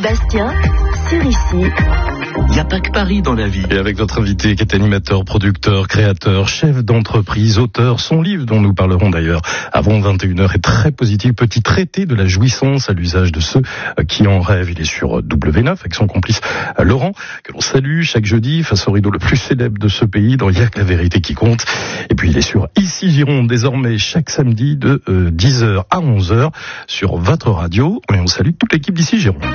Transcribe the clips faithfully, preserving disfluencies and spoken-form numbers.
Bastien, sur ici. Il n'y a pas que Paris dans la vie. Et avec notre invité qui est animateur, producteur, créateur, chef d'entreprise, auteur, son livre dont nous parlerons d'ailleurs avant vingt et une heures est très positif. Petit traité de la jouissance à l'usage de ceux qui en rêvent. Il est sur W neuf avec son complice Laurent, que l'on salue chaque jeudi face au rideau le plus célèbre de ce pays dans Il y a que la vérité qui compte. Et puis il est sur Ici Gironde désormais chaque samedi de euh, dix heures à onze heures sur votre radio. Et on salue toute l'équipe d'Ici Gironde.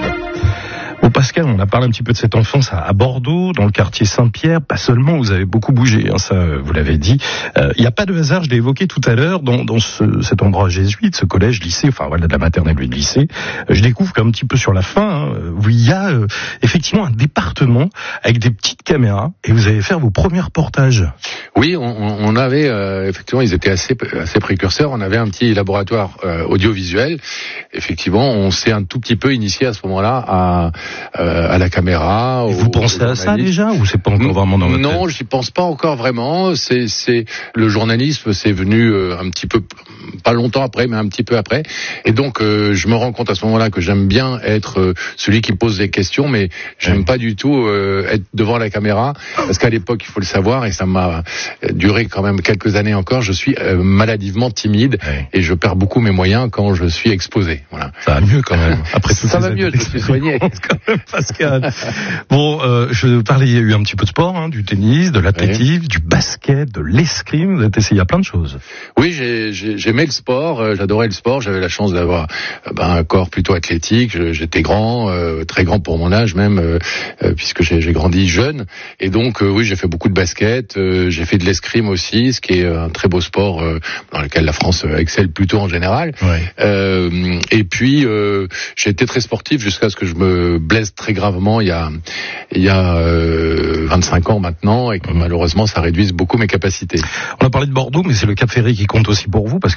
Bon Pascal, on a parlé un petit peu de cette enfance à Bordeaux, dans le quartier Saint-Pierre. Pas seulement, vous avez beaucoup bougé, hein, ça vous l'avez dit. Il euh, n'y a pas de hasard, je l'ai évoqué tout à l'heure, dans, dans ce, cet endroit jésuite, ce collège, lycée, enfin voilà, de la maternelle et de lycée. Euh, je découvre qu'un petit peu sur la fin, hein, où il y a euh, effectivement un département avec des petites caméras, et vous allez faire vos premiers reportages. Oui, on, on avait, euh, effectivement, ils étaient assez, assez précurseurs. On avait un petit laboratoire euh, audiovisuel. Effectivement, on s'est un tout petit peu initié à ce moment-là à Euh, à la caméra. Et vous pensez à ça déjà ou c'est pas encore vraiment dans votre tête ? Non, j'y pense pas encore vraiment. C'est, c'est le journalisme, c'est venu euh, un petit peu, pas longtemps après, mais un petit peu après. Et donc, euh, je me rends compte à ce moment-là que j'aime bien être euh, celui qui pose des questions, mais j'aime pas du tout euh, être devant la caméra, parce qu'à l'époque, il faut le savoir, et ça m'a duré quand même quelques années encore. Je suis euh, maladivement timide ouais. et je perds beaucoup mes moyens quand je suis exposé. Voilà. Ça va mieux quand même. Après tout ça va mieux. Je suis soigné. Pascal. Bon, euh, je parlais, il y a eu un petit peu de sport, hein, du tennis, de l'athlétisme, oui. du basket, de l'escrime. Vous avez essayé à plein de choses. Oui, j'ai, j'ai, j'aimais le sport, euh, j'adorais le sport. J'avais la chance d'avoir euh, ben, un corps plutôt athlétique. Je, j'étais grand, euh, très grand pour mon âge même, euh, euh, puisque j'ai, j'ai grandi jeune. Et donc, euh, oui, j'ai fait beaucoup de basket. Euh, j'ai fait de l'escrime aussi, ce qui est un très beau sport euh, dans lequel la France excelle plutôt en général. Ouais. Euh, et puis, euh, j'ai été très sportif jusqu'à ce que je me blesse très gravement il y a il y a euh, vingt-cinq ans maintenant et que mmh. malheureusement ça réduise beaucoup mes capacités. On a parlé de Bordeaux, mais c'est le Cap Ferré qui compte aussi pour vous parce